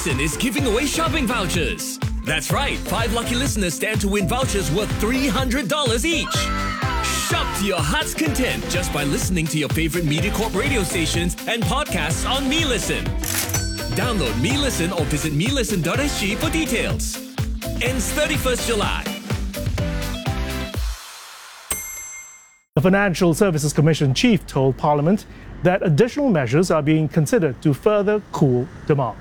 Listen is giving away shopping vouchers. That's right, 5 lucky listeners stand to win vouchers worth $300 each. Shop to your heart's content just by listening to your favorite MediaCorp radio stations and podcasts on MeListen. Download MeListen or visit melisten.sg for details. Ends 31st July. The Financial Services Commission chief told Parliament that additional measures are being considered to further cool demand.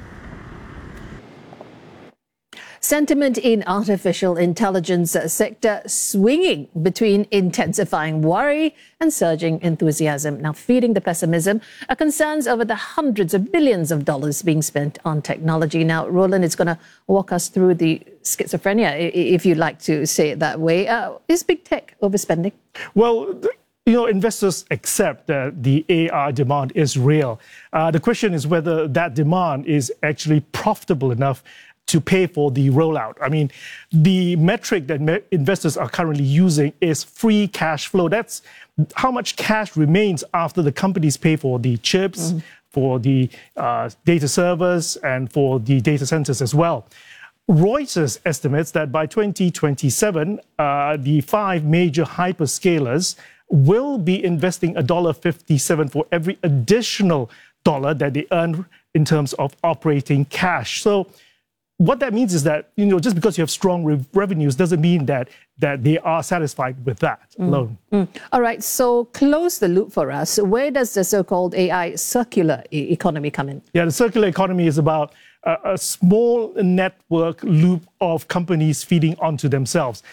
Sentiment in artificial intelligence sector swinging between intensifying worry and surging enthusiasm. Now, feeding the pessimism are concerns over the hundreds of billions of dollars being spent on technology. Now, Roland is going to walk us through the schizophrenia, if you'd like to say it that way. Is big tech overspending? Well, investors accept that the AI demand is real. The question is whether that demand is actually profitable enough to pay for the rollout. I mean, the metric that investors are currently using is free cash flow. That's how much cash remains after the companies pay for the chips, for the data servers, and for the data centers as well. Reuters estimates that by 2027, the 5 major hyperscalers will be investing $1.57 for every additional dollar that they earn in terms of operating cash. So what that means is that, just because you have strong revenues doesn't mean that they are satisfied with that alone. All right, so close the loop for us. Where does the so-called AI circular economy come in? Yeah, the circular economy is about a small network loop of companies feeding onto themselves.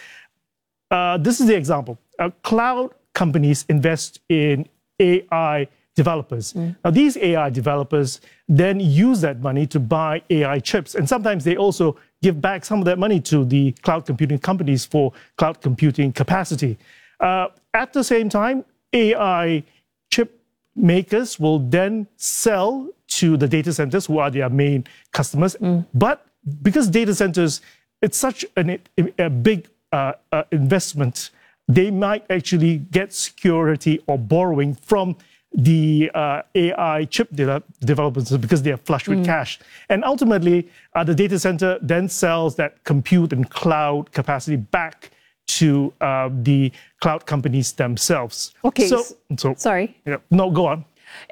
This is the example. Cloud companies invest in AI developers. Now, these AI developers then use that money to buy AI chips. And sometimes they also give back some of that money to the cloud computing companies for cloud computing capacity. At the same time, AI chip makers will then sell to the data centers, who are their main customers. But because data centers, it's such a big investment, they might actually get security or borrowing from the AI chip developers because they are flush with cash. And ultimately, the data center then sells that compute and cloud capacity back to the cloud companies themselves. Okay, so sorry. Yeah, no, go on.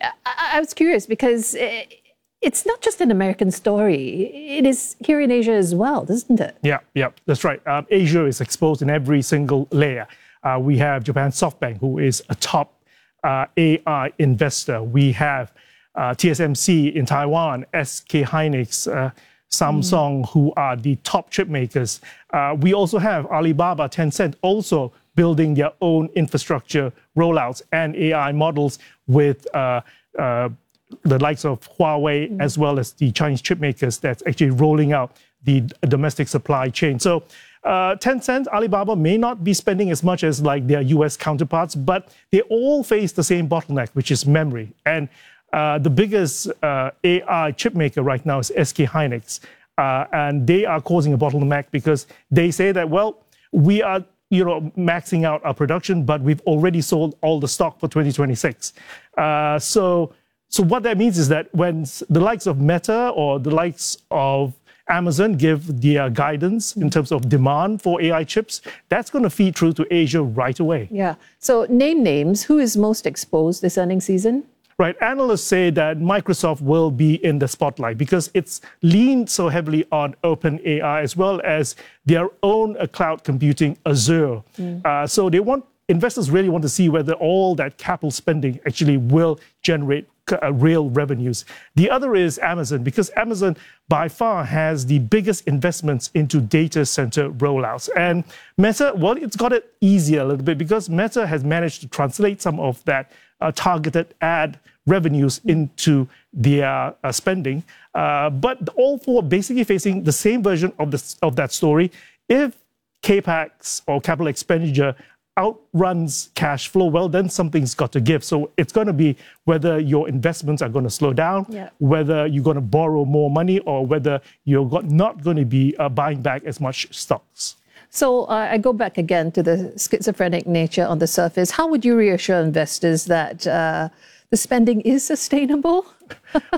I was curious because it's not just an American story. It is here in Asia as well, isn't it? Yeah, that's right. Asia is exposed in every single layer. We have Japan SoftBank, who is a top AI investor. We have TSMC in Taiwan, SK Hynix, Samsung, who are the top chip makers. We also have Alibaba, Tencent, also building their own infrastructure rollouts and AI models with the likes of Huawei, as well as the Chinese chip makers that's actually rolling out the domestic supply chain. So Tencent, Alibaba may not be spending as much as like their US counterparts, but they all face the same bottleneck, which is memory. And the biggest AI chip maker right now is SK Hynix. And they are causing a bottleneck because they say that, well, we are maxing out our production, but we've already sold all the stock for 2026. So what that means is that when the likes of Meta or the likes of Amazon give their guidance in terms of demand for AI chips, that's going to feed through to Asia right away. Yeah. So name names. Who is most exposed this earnings season? Right. Analysts say that Microsoft will be in the spotlight because it's leaned so heavily on OpenAI as well as their own cloud computing, Azure. So investors really want to see whether all that capital spending actually will generate real revenues. The other is Amazon, because Amazon by far has the biggest investments into data center rollouts. And Meta, well, it's got it easier a little bit because Meta has managed to translate some of that targeted ad revenues into their spending. But all four basically facing the same version of that story. If CapEx or capital expenditure outruns cash flow, well, then something's got to give. So it's going to be whether your investments are going to slow down, whether you're going to borrow more money, or whether you're not going to be buying back as much stocks. So I go back again to the schizophrenic nature on the surface. How would you reassure investors that the spending is sustainable?